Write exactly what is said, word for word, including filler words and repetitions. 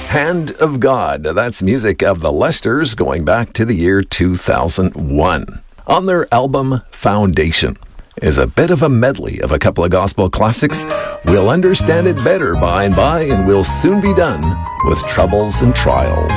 Hand of God. That's music of the Lesters going back to the year two thousand one. On their album Foundation is a bit of a medley of a couple of gospel classics. We'll understand it better by and by, and we'll soon be done with Troubles and Trials.